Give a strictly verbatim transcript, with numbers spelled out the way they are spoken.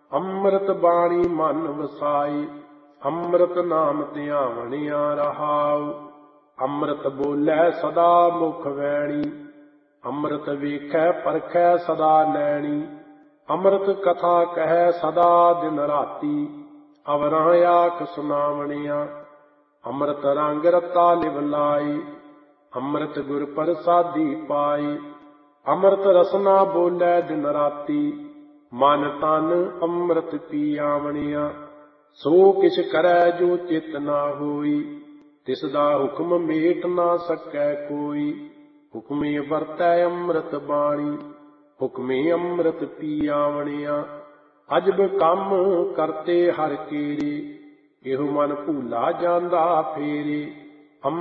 ਅੰਮ੍ਰਿਤ ਬਾਣੀ ਮਨ ਵਸਾਈ, ਅੰਮ੍ਰਿਤ ਨਾਮ ਧਿਆਵਣਿਆ ਰਹਾਉ। ਅੰਮ੍ਰਿਤ ਬੋਲੇ ਸਦਾ ਮੁਖ ਵੈਣੀ, ਅੰਮ੍ਰਿਤ ਵੇਖੈ ਪਰਖੈ ਸਦਾ ਨੈਣੀ। ਅੰਮ੍ਰਿਤ ਕਥਾ ਕਹੈ ਸਦਾ ਦਿਨ ਰਾਤੀ, ਅਵਰਾਂ ਆਖ ਸੁਨਾਵਣਿਆ। ਅੰਮ੍ਰਿਤ ਰੰਗ ਰਤਾ ਲਿਵ ਲਾਈ, ਅੰਮ੍ਰਿਤ ਗੁਰ ਪ੍ਰਸਾਦੀ ਪਾਈ। ਅੰਮ੍ਰਿਤ ਰਸਨਾ ਬੋਲੇ ਦਿਨ ਰਾਤੀ, ਮਨ ਤਨ ਅੰਮ੍ਰਿਤ ਪੀਆਵਣਿਆ। ਸੋ ਕਿਛ ਕਰੈ ਜੋ ਚਿਤ ਨਾ ਹੋਈ, ਤਿਸ ਦਾ ਹੁਕਮ ਮੇਟ ਨਾ ਸਕੈ ਕੋਈ। ਹੁਕਮੇ ਵਰਤੈ ਅੰਮ੍ਰਿਤ ਬਾਣੀ, ਹੁਕਮੇ ਅੰਮ੍ਰਿਤ ਪੀਆਵਣਿਆ। ਅਜਬ ਕੰਮ ਕਰਤੇ ਹਰ ਕੇਰੇ, ਇਹੋ ਮਨ ਭੂਲਾ ਜਾਂਦਾ ਫੇਰੇ।